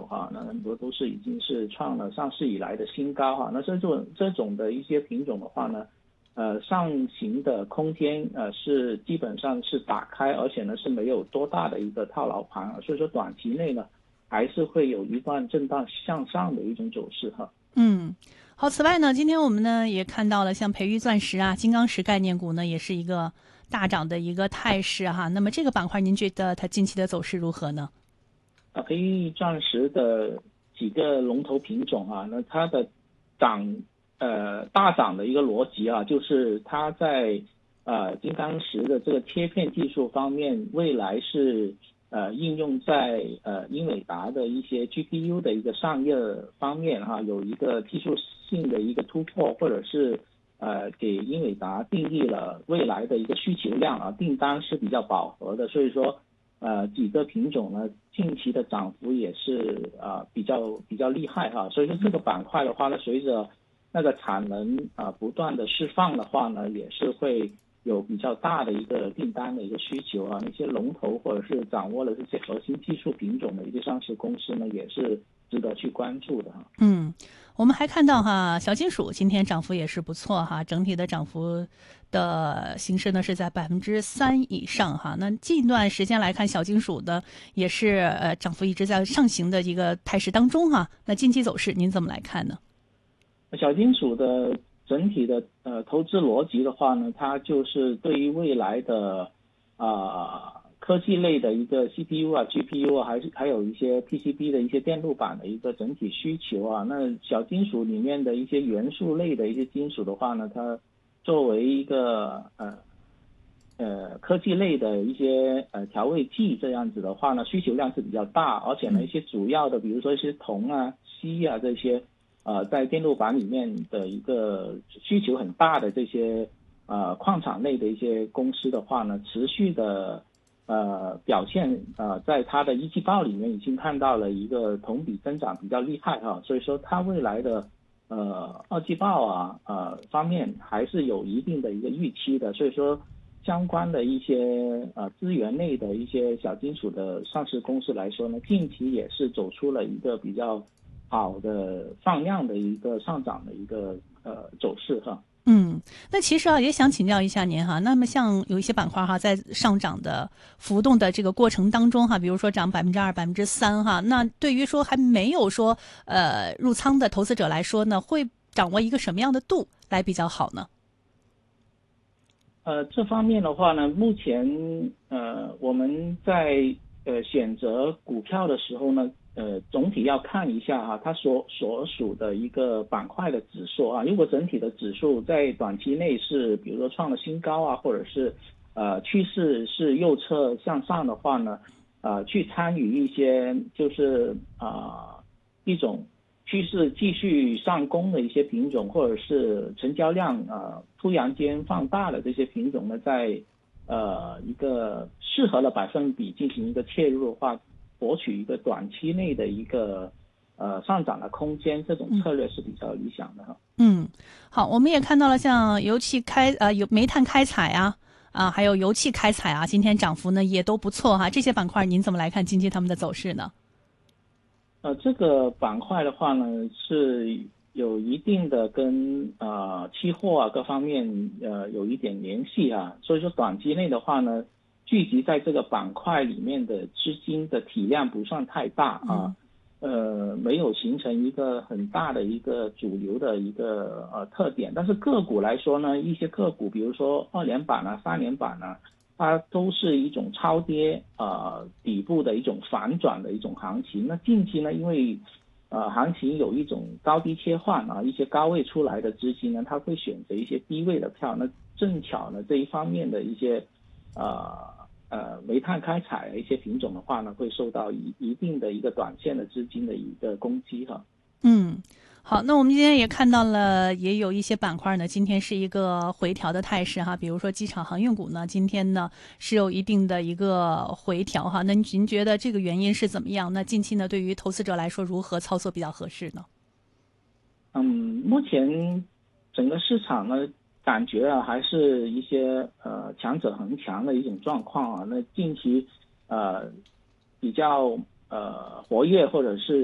哈，那很多都是已经是创了上市以来的新高哈。那这种的一些品种的话呢，上行的空间是基本上是打开，而且呢是没有多大的一个套牢盘，所以说短期内呢还是会有一段震荡向上的一种走势哈。 好，此外呢，今天我们呢也看到了像培育钻石啊、金刚石概念股呢，也是一个大涨的一个态势哈。那么这个板块，您觉得它近期的走势如何呢？ 培育钻石的几个龙头品种啊，那它的大涨的一个逻辑啊，就是它在金刚石的这个切片技术方面，未来是应用在英伟达的一些 GPU 的一个上页方面哈，有一个技术性的一个突破，或者是给英伟达定义了未来的一个需求量啊，订单是比较饱和的，所以说几个品种呢近期的涨幅也是比较厉害哈，所以说这个板块的话呢，随着那个产能不断的释放的话呢，也是会有比较大的一个订单的一个需求啊，那些龙头或者是掌握了这些核心技术品种的一些上市公司呢，也是值得去关注的哈。 我们还看到哈，小金属今天涨幅也是不错哈，整体的涨幅的形式呢是在3%以上哈。那近一段时间来看，小金属的也是涨幅一直在上行的一个态势当中哈。那近期走势您怎么来看呢？ 小金属的整体的投资逻辑的话呢，它就是对于未来的科技类的一个 CPU 啊、GPU 啊，还有一些 PCB 的一些电路板的一个整体需求啊。那小金属里面的一些元素类的一些金属的话呢，它作为一个科技类的一些调味剂这样子的话呢，需求量是比较大，而且呢一些主要的，比如说一些铜啊、锡啊这些在电路板里面的一个需求很大的这些矿产类的一些公司的话呢，持续的表现在它的一季报里面已经看到了一个同比增长比较厉害哈，所以说它未来的二季报方面还是有一定的一个预期的，所以说相关的一些资源类的一些小金属的上市公司来说呢，近期也是走出了一个比较好的放量的一个上涨的一个走势哈。 那其实也想请教一下您哈。那么像有一些板块哈，在上涨的浮动的这个过程当中哈，比如说涨2%、3%哈，那对于说还没有说入仓的投资者来说呢，会掌握一个什么样的度来比较好呢？ 这方面的话呢，目前我们在选择股票的时候呢，总体要看一下哈，它所属的一个板块的指数啊。如果整体的指数在短期内是比如说创了新高啊，或者是趋势是右侧向上的话呢，去参与一些就是一种趋势继续上攻的一些品种，或者是成交量突然间放大的这些品种呢，在一个适合的百分比进行一个切入的话，博取一个短期内的一个上涨的空间，这种策略是比较理想的哈。 好，我们也看到了像有煤炭开采还有油气开采今天涨幅呢也都不错哈。这些板块您怎么来看近期他们的走势呢？ 这个板块的话呢，是有一定的跟期货各方面有一点联系啊，所以说短期内的话呢，聚集在这个板块里面的资金的体量不算太大没有形成一个很大的一个主流的一个特点，但是个股来说呢，一些个股比如说2连板3连板它都是一种超跌底部的一种反转的一种行情。那近期呢，因为行情有一种高低切换一些高位出来的资金呢，它会选择一些低位的票。那正巧呢，这一方面的一些煤炭开采一些品种的话呢，会受到一定的一个短线的资金的一个攻击哈。 好，那我们今天也看到了，也有一些板块呢，今天是一个回调的态势哈。比如说机场航运股呢，今天呢是有一定的一个回调哈。那您觉得这个原因是怎么样？那近期呢，对于投资者来说，如何操作比较合适呢？ 目前整个市场呢，感觉还是一些强者恒强的一种状况那近期比较活跃或者是